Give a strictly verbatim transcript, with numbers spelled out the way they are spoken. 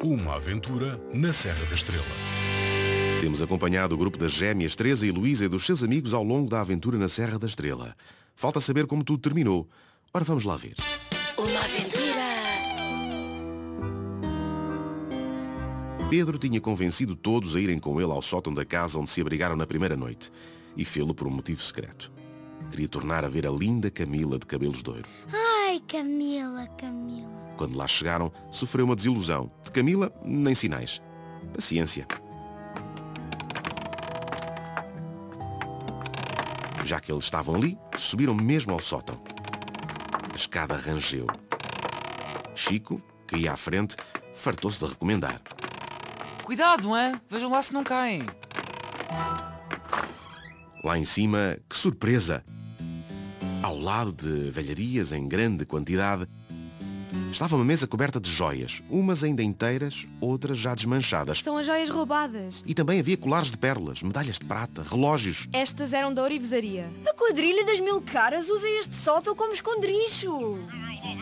Uma aventura na Serra da Estrela. Temos acompanhado o grupo das gêmeas Teresa e Luísa e dos seus amigos ao longo da aventura na Serra da Estrela. Falta saber como tudo terminou. Ora, vamos lá ver. Uma aventura! Pedro tinha convencido todos a irem com ele ao sótão da casa onde se abrigaram na primeira noite. E fê-lo por um motivo secreto. Queria tornar a ver a linda Camila de cabelos de ouro. Ai, Camila, Camila. Quando lá chegaram, sofreu uma desilusão. De Camila, nem sinais. Paciência. Já que eles estavam ali, subiram mesmo ao sótão. A escada rangeu. Chico, que ia à frente, fartou-se de recomendar. Cuidado, hein? Vejam lá se não caem. Lá em cima, que surpresa! Ao lado de velharias em grande quantidade, estava uma mesa coberta de joias, umas ainda inteiras, outras já desmanchadas. São as joias roubadas. E também havia colares de pérolas, medalhas de prata, relógios. Estas eram da ourivesaria. A quadrilha das mil caras usa este sótão como esconderijo.